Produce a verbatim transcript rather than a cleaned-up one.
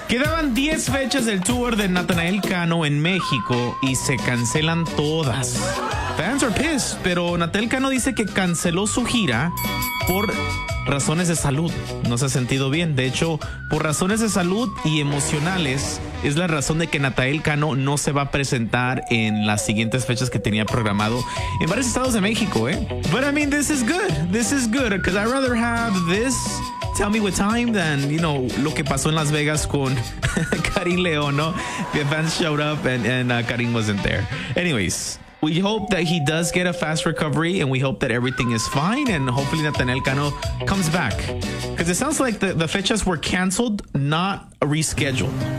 Quedaban diez fechas del tour de Natanael Cano en México y se cancelan todas. Fans are pissed, pero Natanael Cano dice que canceló su gira por razones de salud. No se ha sentido bien. De hecho, por razones de salud y emocionales es la razón de que Natanael Cano no se va a presentar en las siguientes fechas que tenía programado en varios estados de México, ¿eh? But I mean, this is good. This is good because I'd rather have this Tell Me With Time than, you know, lo que pasó en Las Vegas con Karim León, ¿no? The fans showed up and, and uh, Karim wasn't there. Anyways, we hope that he does get a fast recovery and we hope that everything is fine and hopefully Natanael Cano comes back. Because it sounds like the, the fechas were canceled, not rescheduled.